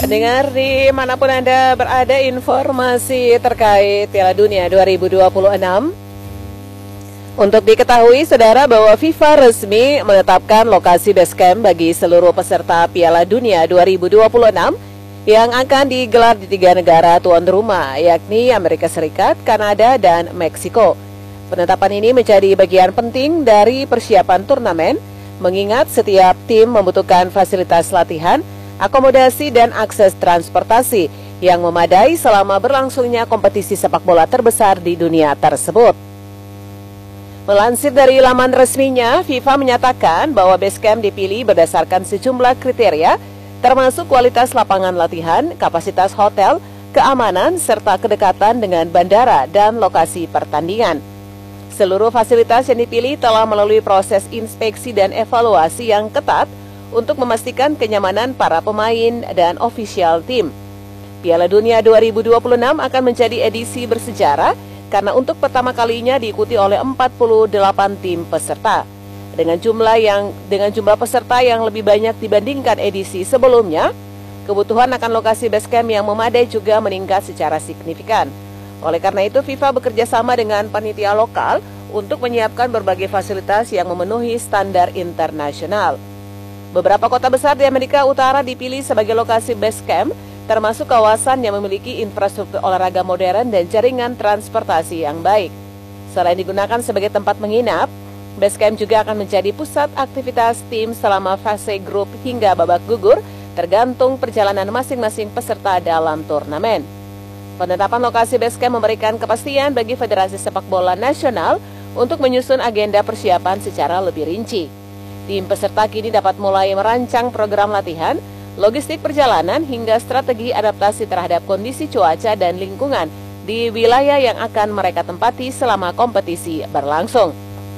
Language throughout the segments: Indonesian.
Pendengar dimanapun Anda berada, informasi terkait Piala Dunia 2026. Untuk diketahui, saudara, bahwa FIFA resmi menetapkan lokasi base camp bagi seluruh peserta Piala Dunia 2026 yang akan digelar di 3 negara tuan rumah, yakni Amerika Serikat, Kanada, dan Meksiko. Penetapan ini menjadi bagian penting dari persiapan turnamen, mengingat setiap tim membutuhkan fasilitas latihan, akomodasi, dan akses transportasi yang memadai selama berlangsungnya kompetisi sepak bola terbesar di dunia tersebut. Melansir dari laman resminya, FIFA menyatakan bahwa basecamp dipilih berdasarkan sejumlah kriteria, termasuk kualitas lapangan latihan, kapasitas hotel, keamanan, serta kedekatan dengan bandara dan lokasi pertandingan. Seluruh fasilitas yang dipilih telah melalui proses inspeksi dan evaluasi yang ketat untuk memastikan kenyamanan para pemain dan ofisial tim. Piala Dunia 2026 akan menjadi edisi bersejarah karena untuk pertama kalinya diikuti oleh 48 tim peserta. Dengan jumlah peserta yang lebih banyak dibandingkan edisi sebelumnya, kebutuhan akan lokasi basecamp yang memadai juga meningkat secara signifikan. Oleh karena itu, FIFA bekerja sama dengan panitia lokal untuk menyiapkan berbagai fasilitas yang memenuhi standar internasional. Beberapa kota besar di Amerika Utara dipilih sebagai lokasi base camp, termasuk kawasan yang memiliki infrastruktur olahraga modern dan jaringan transportasi yang baik. Selain digunakan sebagai tempat menginap, base camp juga akan menjadi pusat aktivitas tim selama fase grup hingga babak gugur, tergantung perjalanan masing-masing peserta dalam turnamen. Penetapan lokasi base camp memberikan kepastian bagi Federasi Sepak Bola Nasional untuk menyusun agenda persiapan secara lebih rinci. Tim peserta kini dapat mulai merancang program latihan, logistik perjalanan, hingga strategi adaptasi terhadap kondisi cuaca dan lingkungan di wilayah yang akan mereka tempati selama kompetisi berlangsung.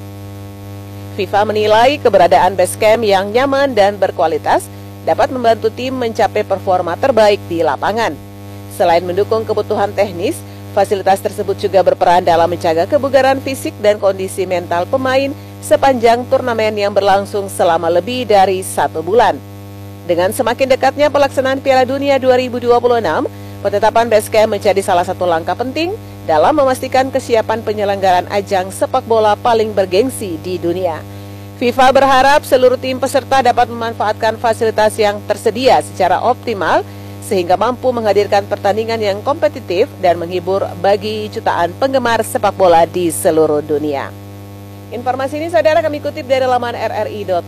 FIFA menilai keberadaan base camp yang nyaman dan berkualitas dapat membantu tim mencapai performa terbaik di lapangan. Selain mendukung kebutuhan teknis, fasilitas tersebut juga berperan dalam menjaga kebugaran fisik dan kondisi mental pemain sepanjang turnamen yang berlangsung selama lebih dari 1 bulan. Dengan semakin dekatnya pelaksanaan Piala Dunia 2026, penetapan basecamp menjadi salah satu langkah penting dalam memastikan kesiapan penyelenggaraan ajang sepak bola paling bergengsi di dunia. FIFA berharap seluruh tim peserta dapat memanfaatkan fasilitas yang tersedia secara optimal sehingga mampu menghadirkan pertandingan yang kompetitif dan menghibur bagi jutaan penggemar sepak bola di seluruh dunia. Informasi ini, saudara, kami kutip dari laman rri.com.